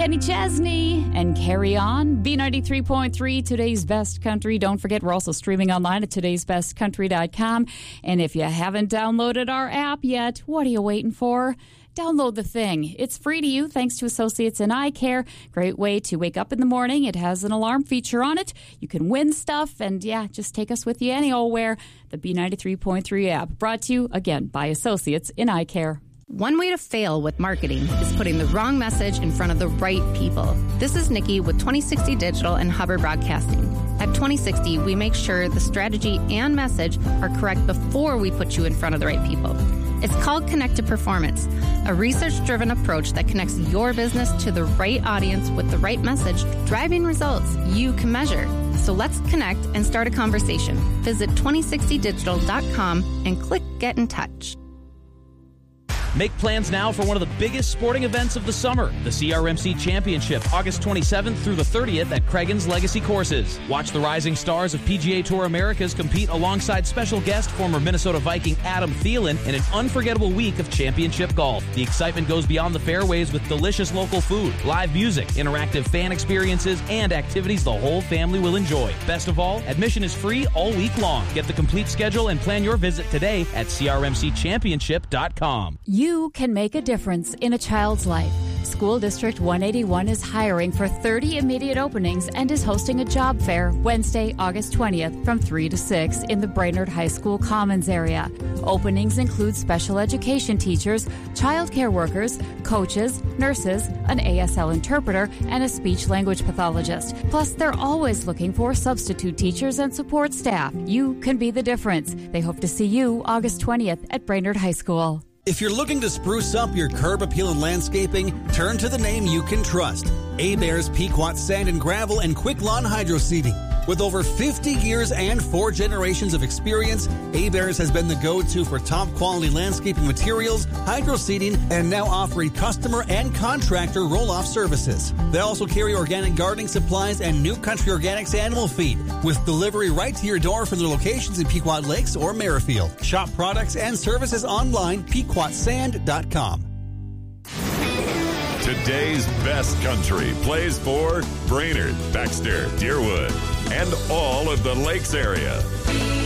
Kenny Chesney and Carry On. B93.3, today's best country. Don't forget, we're also streaming online at today'sbestcountry.com. And if you haven't downloaded our app yet, what are you waiting for? Download the thing. It's free to you thanks to Associates in Eye Care. Great way to wake up in the morning. It has an alarm feature on it. You can win stuff and, just take us with you anywhere. The B93.3 app, brought to you, again, by Associates in Eye Care. One way to fail with marketing is putting the wrong message in front of the right people. This is Nikki with 2060 Digital and Hubbard Broadcasting. At 2060, we make sure the strategy and message are correct before we put you in front of the right people. It's called Connect to Performance, a research-driven approach that connects your business to the right audience with the right message, driving results you can measure. So let's connect and start a conversation. Visit 2060digital.com and click Get in Touch. Make plans now for one of the biggest sporting events of the summer, the CRMC Championship, August 27th through the 30th at Craigens Legacy Courses. Watch the rising stars of PGA Tour Americas compete alongside special guest former Minnesota Viking Adam Thielen in an unforgettable week of championship golf. The excitement goes beyond the fairways with delicious local food, live music, interactive fan experiences, and activities the whole family will enjoy. Best of all, admission is free all week long. Get the complete schedule and plan your visit today at crmcchampionship.com. You can make a difference in a child's life. School District 181 is hiring for 30 immediate openings and is hosting a job fair Wednesday, August 20th from 3 to 6 in the Brainerd High School Commons area. Openings include special education teachers, child care workers, coaches, nurses, an ASL interpreter, and a speech-language pathologist. Plus, they're always looking for substitute teachers and support staff. You can be the difference. They hope to see you August 20th at Brainerd High School. If you're looking to spruce up your curb appeal and landscaping, turn to the name you can trust. Hebert's Pequot Sand and Gravel and Quick Lawn Hydro Seeding. With over 50 years and 4 generations of experience, Hebert's has been the go-to for top-quality landscaping materials, hydro seeding, and now offering customer and contractor roll-off services. They also carry organic gardening supplies and New Country Organics animal feed, with delivery right to your door from their locations in Pequot Lakes or Merrifield. Shop products and services online, pequotsand.com. Today's best country plays for Brainerd, Baxter, Deerwood, and all of the Lakes area.